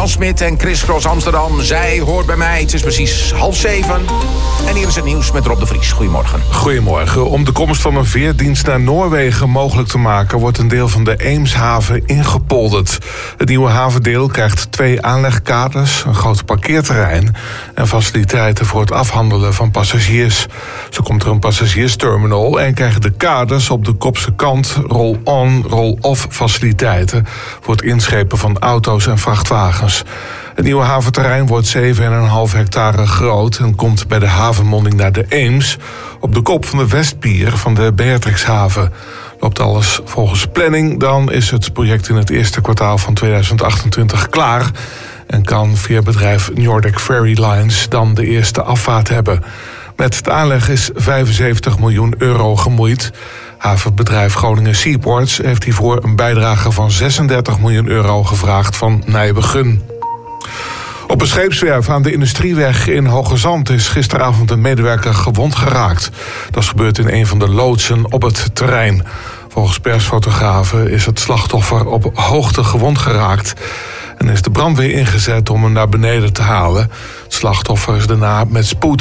Jan Smit en Chris Cross Amsterdam. Zij hoort bij mij. Het is precies 6:30. En hier is het nieuws met Rob de Vries. Goedemorgen. Goedemorgen. Om de komst van een veerdienst naar Noorwegen mogelijk te maken, wordt een deel van de Eemshaven ingepolderd. Het nieuwe havendeel krijgt 2 aanlegkaders, een groot parkeerterrein en faciliteiten voor het afhandelen van passagiers. Zo komt er een passagiersterminal en krijgen de kaders op de kopse kant roll-on, roll-off faciliteiten voor het inschepen van auto's en vrachtwagens. Het nieuwe haventerrein wordt 7,5 hectare groot en komt bij de havenmonding naar de Eems op de kop van de Westpier van de Beatrixhaven. Loopt alles volgens planning, dan is het project in het eerste kwartaal van 2028 klaar en kan veerbedrijf Nordic Ferry Lines dan de eerste afvaart hebben. Met de aanleg is €75 miljoen gemoeid. Havenbedrijf Groningen Seaports heeft hiervoor een bijdrage van €36 miljoen gevraagd van Nijbegun. Op een scheepswerf aan de Industrieweg in Hoogezand is gisteravond een medewerker gewond geraakt. Dat is gebeurd in een van de loodsen op het terrein. Volgens persfotografen is het slachtoffer op hoogte gewond geraakt en is de brandweer ingezet om hem naar beneden te halen. Het slachtoffer is daarna met spoed